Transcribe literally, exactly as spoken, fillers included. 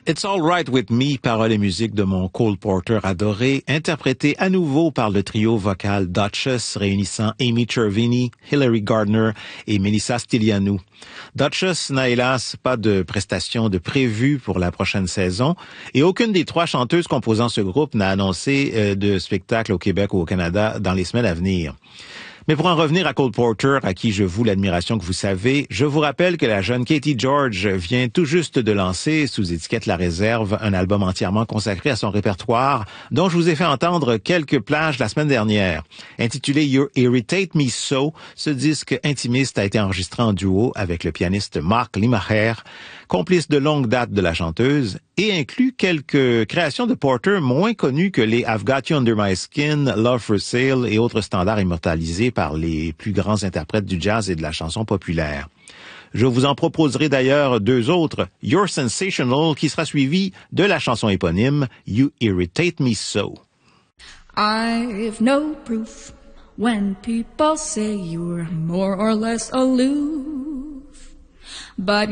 It's All Right With Me, paroles et musique de mon Cole Porter adoré, interprété à nouveau par le trio vocal Duchess réunissant Amy Chervini, Hilary Gardner et Melissa Stylianou. Duchess n'a hélas pas de prestations de prévues pour la prochaine saison et aucune des trois chanteuses composant ce groupe n'a annoncé euh, de spectacle au Québec ou au Canada dans les semaines à venir. Mais pour en revenir à Cole Porter, à qui je voue l'admiration que vous savez, je vous rappelle que la jeune Katie George vient tout juste de lancer, sous étiquette La Réserve, un album entièrement consacré à son répertoire, dont je vous ai fait entendre quelques plages la semaine dernière. Intitulé You Irritate Me So, ce disque intimiste a été enregistré en duo avec le pianiste Mark Limacher, complice de longue date de la chanteuse, et inclut quelques créations de Porter moins connues que les I've Got You Under My Skin, Love for Sale et autres standards immortalisés par les plus grands interprètes du jazz et de la chanson populaire. Je vous en proposerai d'ailleurs deux autres, You're Sensational, qui sera suivi de la chanson éponyme You Irritate Me So. I've no proof when people say you're more or less aloof, but